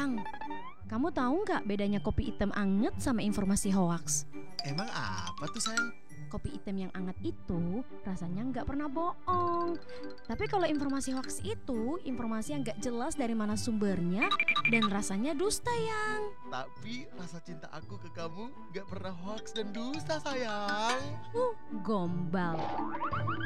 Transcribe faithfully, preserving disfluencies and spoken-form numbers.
Sayang, kamu tahu nggak bedanya kopi hitam anget sama informasi hoaks? Emang apa tuh sayang? Kopi hitam yang anget itu rasanya nggak pernah bohong. Tapi kalau informasi hoaks itu informasi yang nggak jelas dari mana sumbernya dan rasanya dusta yang. Tapi rasa cinta aku ke kamu gak pernah hoax dan dusta sayang. Uh, gombal.